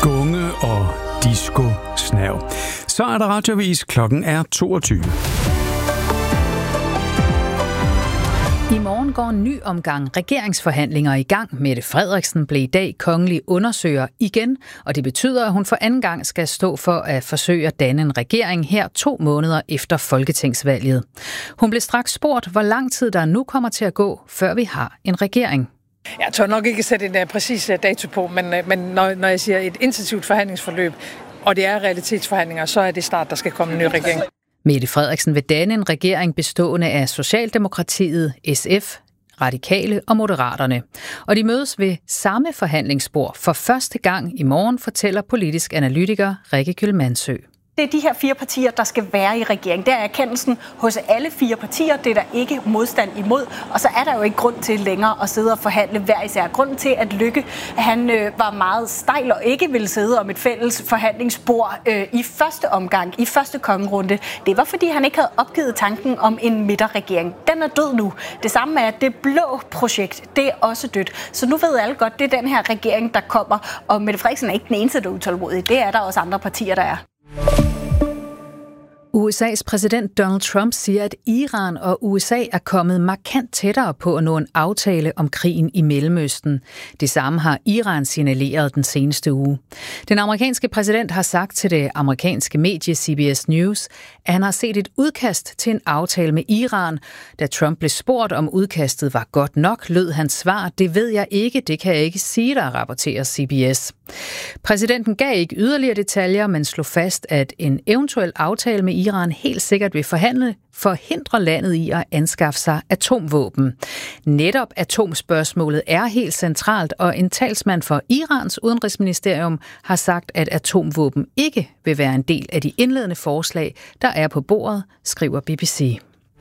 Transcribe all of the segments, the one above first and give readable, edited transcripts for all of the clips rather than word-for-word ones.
gunge og disco-snav. Så er der radioavis. Klokken er 22. I morgen går en ny omgang regeringsforhandlinger i gang. Mette Frederiksen blev i dag kongelig undersøger igen, og det betyder, at hun for anden gang skal stå for at forsøge at danne en regering her 2 måneder efter folketingsvalget. Hun blev straks spurgt, hvor lang tid der nu kommer til at gå, før vi har en regering. Jeg tør nok ikke sætte en præcis dato på, men når jeg siger et intensivt forhandlingsforløb, og det er realitetsforhandlinger, så er det snart, der skal komme en ny regering. Mette Frederiksen vil danne en regering bestående af Socialdemokratiet, SF, Radikale og Moderaterne. Og de mødes ved samme forhandlingsbord for første gang i morgen, fortæller politisk analytiker Rikke Kyl-Mandsø. Det er de her 4 partier, der skal være i regeringen. Det er erkendelsen hos alle 4 partier. Det er der ikke modstand imod. Og så er der jo ikke grund til længere at sidde og forhandle hver især. Grunden til, at Løkke han var meget stejl og ikke ville sidde om et fælles forhandlingsbord i første omgang, i første kongerunde, det var, fordi han ikke havde opgivet tanken om en midterregering. Den er død nu. Det samme er, at det blå projekt, det er også dødt. Så nu ved alle godt, det er den her regering, der kommer. Og Mette Frederiksen er ikke den eneste, der er utålmodig. Det er der også andre partier, der er. USA's præsident Donald Trump siger, at Iran og USA er kommet markant tættere på at nå en aftale om krigen i Mellemøsten. Det samme har Iran signaleret den seneste uge. Den amerikanske præsident har sagt til det amerikanske medie CBS News, at han har set et udkast til en aftale med Iran. Da Trump blev spurgt, om udkastet var godt nok, lød hans svar, det ved jeg ikke, det kan jeg ikke sige, der rapporterer CBS. Præsidenten gav ikke yderligere detaljer, men slog fast, at en eventuel aftale med Iran helt sikkert vil forhindre landet i at anskaffe sig atomvåben. Netop atomspørgsmålet er helt centralt, og en talsmand for Irans udenrigsministerium har sagt, at atomvåben ikke vil være en del af de indledende forslag, der er på bordet, skriver BBC.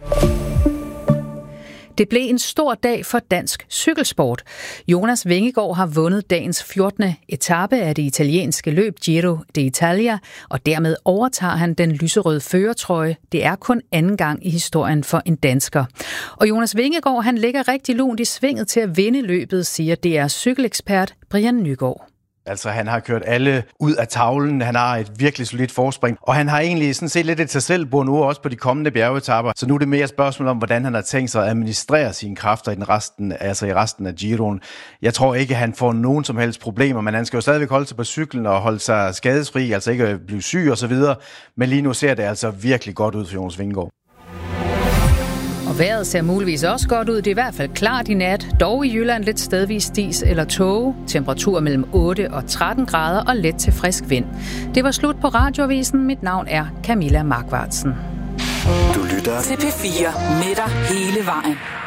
Det blev en stor dag for dansk cykelsport. Jonas Vingegaard har vundet dagens 14. etape af det italienske løb Giro d'Italia, og dermed overtager han den lyserøde førertrøje. Det er kun anden gang i historien for en dansker. Og Jonas Vingegaard, han ligger rigtig lunt i svinget til at vinde løbet, siger DR's cykelekspert Brian Nygaard. Altså, han har kørt alle ud af tavlen, han har et virkelig solidt forspring, og han har egentlig sådan set lidt et sig selv bord nu også på de kommende bjergetapper. Så nu er det mere et spørgsmål om, hvordan han har tænkt sig at administrere sine kræfter i resten af Giroen. Jeg tror ikke, han får nogen som helst problemer, men han skal jo stadigvæk holde sig på cyklen og holde sig skadesfri, altså ikke blive syg og så videre. Men lige nu ser det altså virkelig godt ud for Jonas Vingegaard. Og vejret ser muligvis også godt ud. Det er i hvert fald klart i nat. Dog i Jylland lidt stedvis dis eller tåge. Temperatur mellem 8 og 13 grader og let til frisk vind. Det var slut på radioavisen. Mit navn er Camilla Markvartsen. Du lytter til P4 med dig hele vejen.